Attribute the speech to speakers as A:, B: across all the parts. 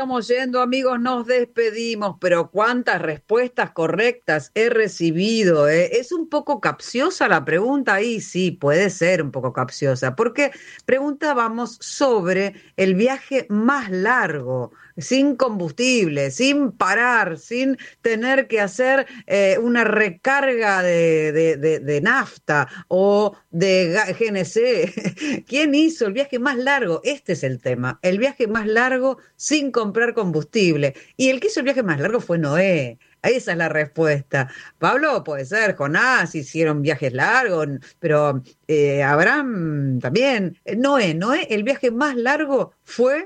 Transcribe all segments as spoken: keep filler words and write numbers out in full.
A: estamos yendo, amigos, nos despedimos, pero cuántas respuestas correctas he recibido, ¿eh? Es un poco capciosa la pregunta, y sí, puede ser un poco capciosa, porque preguntábamos sobre el viaje más largo, sin combustible, sin parar, sin tener que hacer eh, una recarga de, de, de, de nafta o de G N C. ¿Quién hizo el viaje más largo? Este es el tema, el viaje más largo sin comprar combustible. Y el que hizo el viaje más largo fue Noé. Esa es la respuesta. Pablo, puede ser, Jonás, hicieron viajes largos, pero eh, Abraham también. Noé, Noé, el viaje más largo fue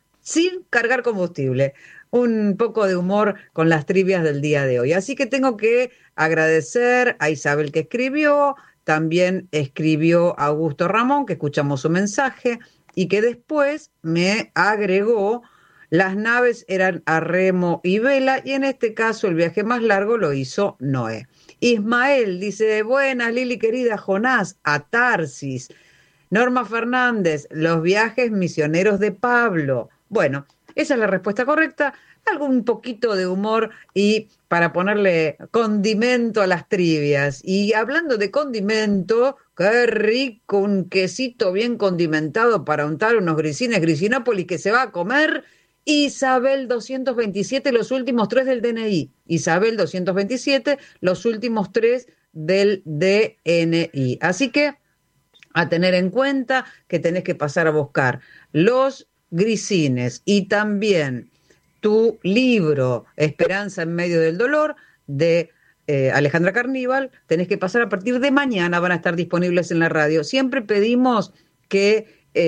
A: sin cargar combustible. Un poco de humor con las trivias del día de hoy. Así que tengo que agradecer a Isabel que escribió, también escribió Augusto Ramón, que escuchamos su mensaje, y que después me agregó, las naves eran a remo y vela, y en este caso el viaje más largo lo hizo Noé. Ismael dice, buenas Lili querida, Jonás, a Tarsis. Norma Fernández, los viajes misioneros de Pablo. Bueno, esa es la respuesta correcta, algún poquito de humor y para ponerle condimento a las trivias. Y hablando de condimento, qué rico un quesito bien condimentado para untar unos grisines Grisinópolis que se va a comer Isabel doscientos veintisiete, los últimos tres del D N I. Isabel doscientos veintisiete, los últimos tres del D N I. Así que a tener en cuenta que tenés que pasar a buscar los grisines y también tu libro Esperanza en medio del dolor de eh, Alejandra Carníbal. Tenés que pasar a partir de mañana, van a estar disponibles en la radio. Siempre pedimos que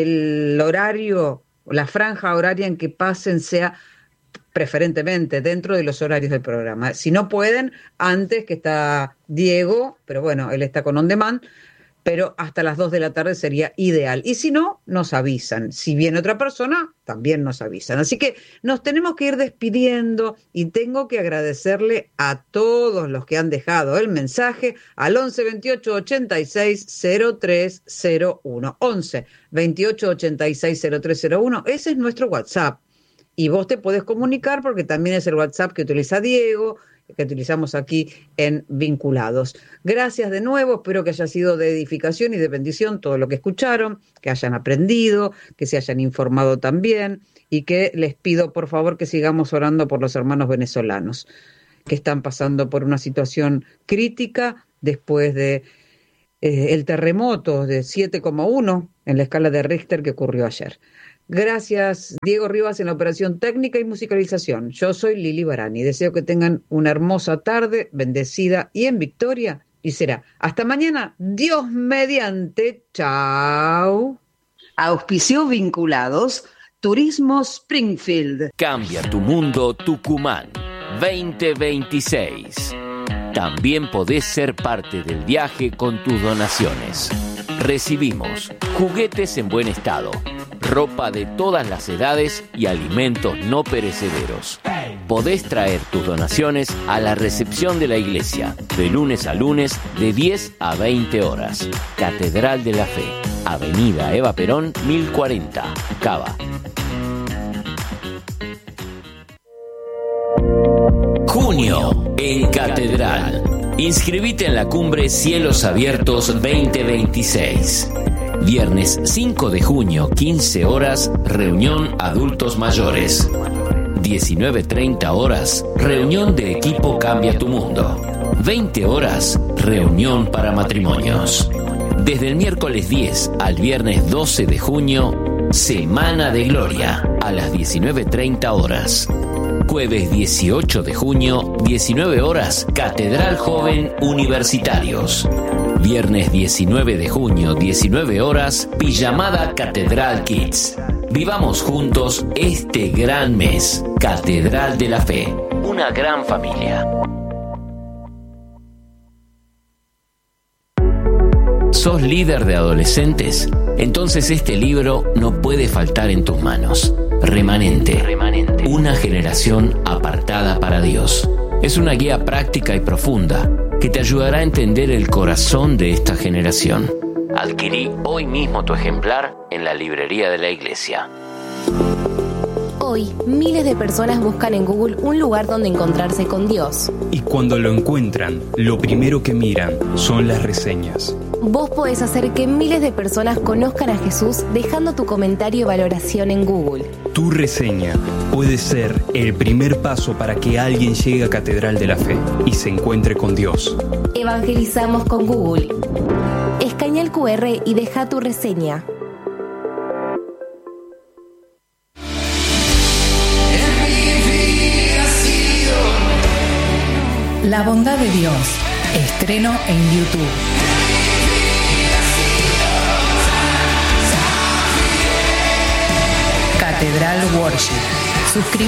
A: el horario, la franja horaria en que pasen sea preferentemente dentro de los horarios del programa. Si no pueden, antes, que está Diego, pero bueno, él está con On Demand, pero hasta las dos de la tarde sería ideal. Y si no, nos avisan. Si viene otra persona, también nos avisan. Así que nos tenemos que ir despidiendo y tengo que agradecerle a todos los que han dejado el mensaje al once veintiocho ochenta y seis cero tres cero uno. once veintiocho ochenta y seis cero tres cero uno. Ese es nuestro WhatsApp. Y vos te podés comunicar porque también es el WhatsApp que utiliza Diego, que utilizamos aquí en Vinculados. Gracias de nuevo, espero que haya sido de edificación y de bendición todo lo que escucharon, que hayan aprendido, que se hayan informado también, y que les pido por favor que sigamos orando por los hermanos venezolanos que están pasando por una situación crítica después de eh, el terremoto de siete coma uno en la escala de Richter que ocurrió ayer. Gracias, Diego Rivas, en la operación técnica y musicalización. Yo soy Lili Barani. Deseo que tengan una hermosa tarde, bendecida y en victoria. Y será hasta mañana, Dios mediante. Chao. Auspició Vinculados, Turismo Springfield.
B: Cambia tu mundo Tucumán veinte veintiséis. También podés ser parte del viaje con tus donaciones. Recibimos juguetes en buen estado, ropa de todas las edades y alimentos no perecederos. Podés traer tus donaciones a la recepción de la iglesia, de lunes a lunes, de diez a veinte horas. Catedral de la Fe, Avenida Eva Perón, mil cuarenta, Cava. Junio en Catedral. Inscribite en la cumbre Cielos Abiertos veinte veintiséis. Viernes cinco de junio, quince horas, reunión adultos mayores. diecinueve treinta horas, reunión de equipo Cambia tu Mundo. veinte horas, reunión para matrimonios. Desde el miércoles diez al viernes doce de junio, Semana de Gloria, a las diecinueve treinta horas. Jueves dieciocho de junio, diecinueve horas, Catedral Joven Universitarios. Viernes diecinueve de junio, diecinueve horas, Pijamada Catedral Kids. Vivamos juntos este gran mes. Catedral de la Fe, una gran familia. ¿Sos líder de adolescentes? Entonces este libro no puede faltar en tus manos. Remanente, Remanente, una generación apartada para Dios. Es una guía práctica y profunda que te ayudará a entender el corazón de esta generación. Adquirí hoy mismo tu ejemplar en la librería de la iglesia.
C: Hoy, miles de personas buscan en Google un lugar donde encontrarse con Dios.
D: Y cuando lo encuentran, lo primero que miran son las reseñas.
C: Vos podés hacer que miles de personas conozcan a Jesús dejando tu comentario y valoración en Google.
D: Tu reseña puede ser el primer paso para que alguien llegue a Catedral de la Fe y se encuentre con Dios.
C: Evangelizamos con Google. Escanea el cu erre y deja tu reseña.
E: La bondad de Dios. Estreno en YouTube. Catedral Worship. Suscríbete.